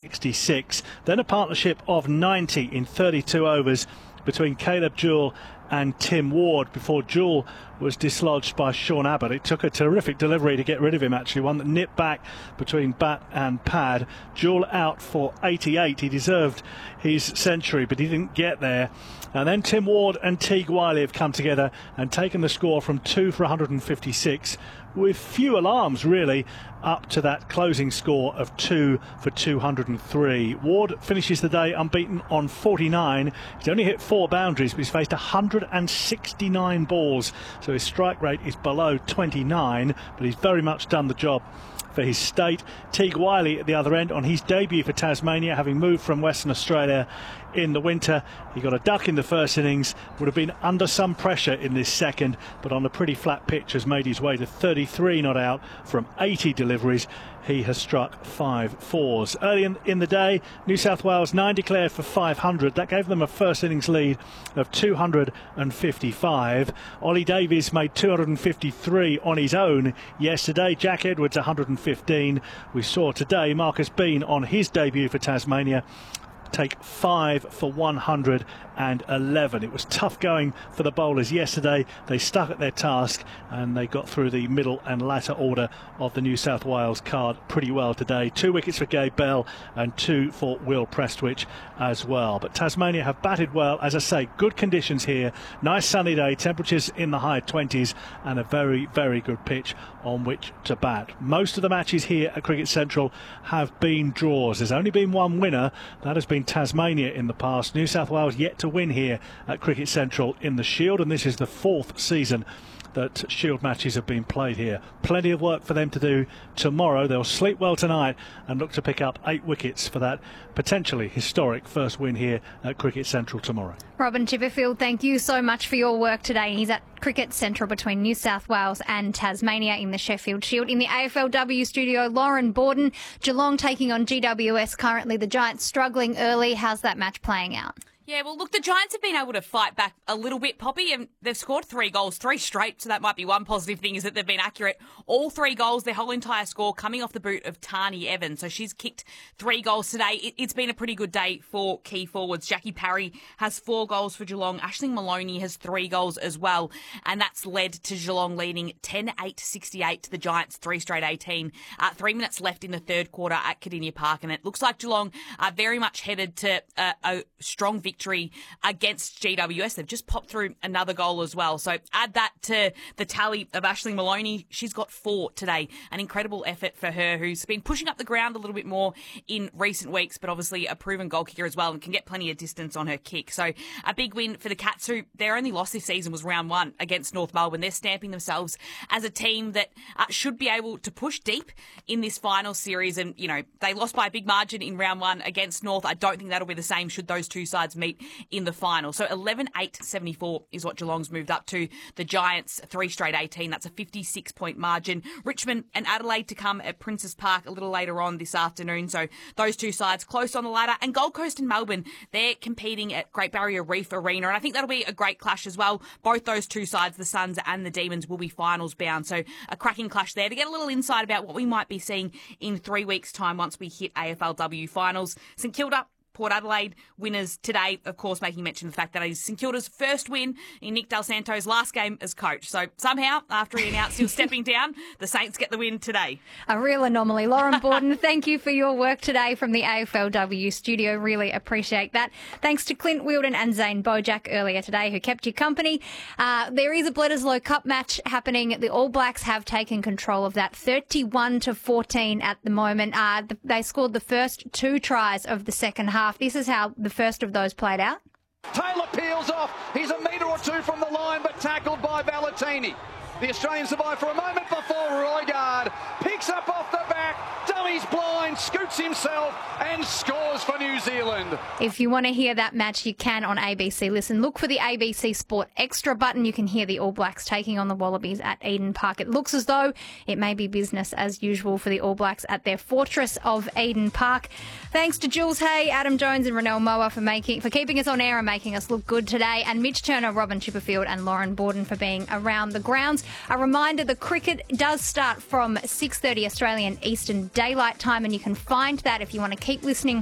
66. Then a partnership of 90 in 32 overs between Caleb Jewell and Tim Ward before Jewell was dislodged by Sean Abbott. It took a terrific delivery to get rid of him, actually, one that nipped back between bat and pad. Jewell out for 88. He deserved his century, but he didn't get there. And then Tim Ward and Teague Wiley have come together and taken the score from 2 for 156 with few alarms, really, up to that closing score of 2 for 203. Ward finishes the day unbeaten on 49. He's only hit 4 boundaries, but he's faced 169 balls, so his strike rate is below 29, but he's very much done the job for his state. Teague Wiley at the other end on his debut for Tasmania, having moved from Western Australia in the winter. He got a duck in the first innings, would have been under some pressure in this second, but on a pretty flat pitch has made his way to 33 not out from 80 deliveries. He has struck 5 fours. Early in the day, New South Wales 9 declared for 500. That gave them a first innings lead of 255. Ollie Davies made 253 on his own yesterday. Jack Edwards 115. We saw today Marcus Bean on his debut for Tasmania take 5 for 111. It was tough going for the bowlers yesterday. They stuck at their task and they got through the middle and latter order of the New South Wales card pretty well today. 2 wickets for Gabe Bell and 2 for Will Prestwich as well. But Tasmania have batted well. As I say, good conditions here. Nice sunny day, temperatures in the high 20s and a very, very good pitch on which to bat. Most of the matches here at Cricket Central have been draws. There's only been one winner. That has been Tasmania in the past. New South Wales yet to win here at Cricket Central in the Shield, and this is the 4th season that Shield matches have been played here. Plenty of work for them to do tomorrow. They'll sleep well tonight and look to pick up 8 wickets for that potentially historic first win here at Cricket Central tomorrow. Robin Chipperfield, thank you so much for your work today. He's at Cricket Central between New South Wales and Tasmania in the Sheffield Shield. In the AFLW studio, Lauren Borden. Geelong taking on GWS currently. The Giants struggling early. How's that match playing out? Yeah, well, look, the Giants have been able to fight back a little bit, Poppy, and they've scored 3 goals, 3 straight, so that might be one positive thing is that they've been accurate. All 3 goals, their whole entire score coming off the boot of Tani Evans, so she's kicked 3 goals today. It's been a pretty good day for key forwards. Jackie Parry has 4 goals for Geelong. Aisling Maloney has 3 goals as well, and that's led to Geelong leading 10-8-68 to the Giants, 3 straight 18. 3 minutes left in the third quarter at Kardinia Park, and it looks like Geelong are very much headed to a strong victory against GWS. They've just popped through another goal as well. So add that to the tally of Aisling Maloney. She's got 4 today. An incredible effort for her, who's been pushing up the ground a little bit more in recent weeks, but obviously a proven goal kicker as well and can get plenty of distance on her kick. So a big win for the Cats, who their only loss this season was round 1 against North Melbourne. They're stamping themselves as a team that should be able to push deep in this final series. And, you know, they lost by a big margin in round 1 against North. I don't think that'll be the same should those two sides meet in the final. So 11-8-74 is what Geelong's moved up to. The Giants 3 straight 18. That's a 56-point margin. Richmond and Adelaide to come at Princes Park a little later on this afternoon. So those two sides close on the ladder. And Gold Coast and Melbourne, they're competing at Great Barrier Reef Arena. And I think that'll be a great clash as well. Both those two sides, the Suns and the Demons, will be finals bound. So a cracking clash there to get a little insight about what we might be seeing in 3 weeks' time once we hit AFLW finals. St Kilda, Port Adelaide winners today, of course, making mention of the fact that it is St Kilda's first win in Nick Del Santo's last game as coach. So somehow, after he announced he was stepping down, the Saints get the win today. A real anomaly. Lauren Borden, thank you for your work today from the AFLW studio. Really appreciate that. Thanks to Clint Wheeldon and Zane Bojack earlier today who kept you company. There is a Bledisloe Cup match happening. The All Blacks have taken control of that 31-14 at the moment. They scored the first 2 tries of the second half. This is how the first of those played out. Taylor peels off. He's a metre or 2 from the line, but tackled by Valentini. The Australian survive for a moment before Roigard picks up off the back, dummies blind, scoots himself and scores for New Zealand. If you want to hear that match, you can on ABC Listen. Look for the ABC Sport Extra button. You can hear the All Blacks taking on the Wallabies at Eden Park. It looks as though it may be business as usual for the All Blacks at their fortress of Eden Park. Thanks to Jules Hay, Adam Jones and Renelle Moa for keeping us on air and making us look good today, and Mitch Turner, Robin Chipperfield and Lauren Borden for being around the grounds. A reminder, the cricket does start from 6:30 Australian Eastern Daylight Time, and you can find that if you want to keep listening